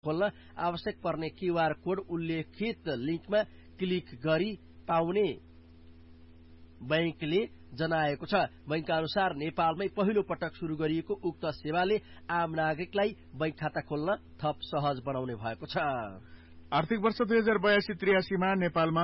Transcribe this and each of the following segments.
खोल्न आवश्यक पर्ने क्यूआर कोड उल्लेखित लिंकमा क्लिक गरी पाउने बैंकले जनाएको छ। बैंकका अनुसार नेपालमै पहिलो पटक शुरू गरिएको उक्त सेवाले आम नागरिकलाई बैंक खाता खोल्न थप सहज बनाउने भएको छ। आर्थिक वर्ष 2082-83 मा नेपालमा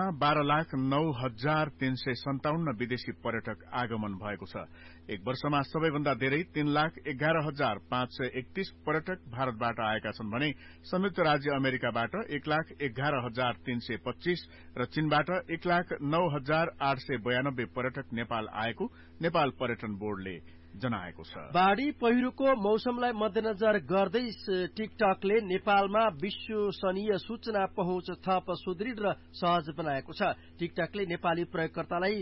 12,09,357 विदेशी पर्यटक आगमन भएको छ। एक वर्षमा सबैभन्दा धेरै 3,11,531 पर्यटक भारतबाट आएका छन् भने संयुक्त राज्य अमेरिकाबाट 1,11,325 र चीनबाट 1,09,892 पर्यटक नेपाल आएको नेपाल पर्यटन बोर्डले जनाएको छ। बाढ़ी पहिरोको मौसमलाई मध्यनजर गर्दै टिकटकले नेपालमा विश्वसनीय सूचना पहुँच थप सुदृढ र सहज बनाएको छ। टिकटकले नेपाली प्रयोगकर्तालाई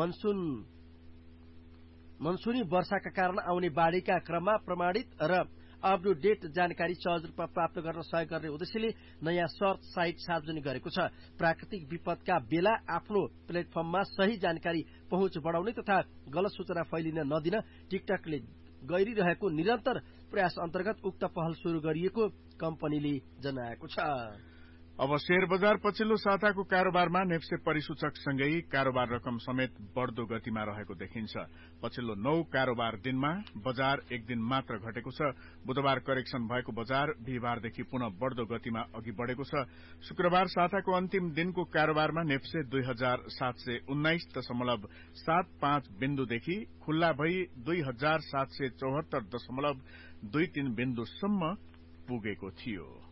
मनसुनी वर्षाका कारण आउने बाढ़ीका क्रममा प्रमाणित र अप टु डेट जानकारी सहज रूपमा प्राप्त गर्न सहयोग गर्ने उद्देश्यले नयाँ सर्च साइट सार्वजनिक गरेको छ। प्राकृतिक विपदका बेला आफ्नो प्लेटफर्ममा सही जानकारी पहुँच बढ़ाउने तथा गलत सूचना फैलिन नदिन टिकटकले गरिरहेको निरन्तर प्रयास अन्तर्गत उक्त पहल शुरू गरिएको कम्पनीले जनाएको छ। अब शेयर बजार पछिल्लो साताको कारोबारमा नेप्से परिसूचक सँगै कारोबार रकम समेत बढ़दो गतिमा रहेको देखिन्छ। पछिल्लो 9 कारोबार दिनमा बजार एक दिन मात्र घटेको छ। बुधबार करेक्सन भएको बजार बिहीबारदेखि पुनः बढ़दो गतिमा अघि बढ़ेको छ। शुक्रबार साताको अन्तिम दिनको कारोबारमा नेप्से 2719.75 बिन्दुदेखि खुल्ला भई 2774.23 बिन्दुसम्म पुगेको थियो।